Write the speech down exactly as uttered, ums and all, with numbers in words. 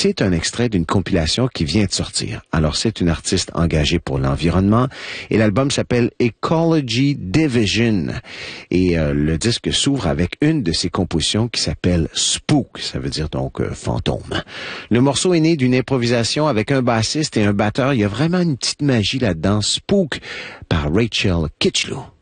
c'est un extrait d'une compilation qui vient de sortir. Alors, c'est une artiste engagée pour l'environnement et l'album s'appelle Ecology Division. Et euh, le disque s'ouvre avec une de ses compositions qui s'appelle Spook, ça veut dire donc euh, fantôme. Le morceau est né d'une improvisation avec un bassiste et un batteur. Il y a vraiment une petite magie là-dedans. Spook par Rachel Kitchlew.